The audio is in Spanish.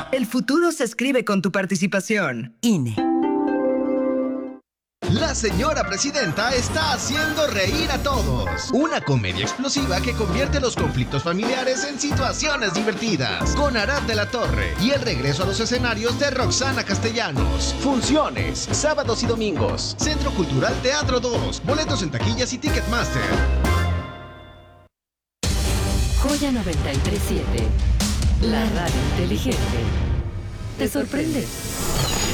El futuro se escribe con tu participación. INE. La señora presidenta está haciendo reír a todos. Una comedia explosiva que convierte los conflictos familiares en situaciones divertidas. Con Arad de la Torre y el regreso a los escenarios de Roxana Castellanos. Funciones, sábados y domingos. Centro Cultural Teatro 2. Boletos en taquillas y Ticketmaster. Joya 93.7. La radio inteligente. ¿Te sorprende?